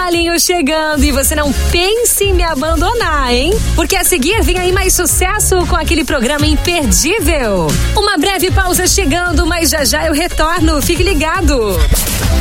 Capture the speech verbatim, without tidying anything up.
intervalinho chegando e você não pense em me abandonar, hein? Porque a seguir vem aí mais sucesso com aquele programa imperdível. Uma breve pausa chegando, mas já já eu retorno. Fique ligado.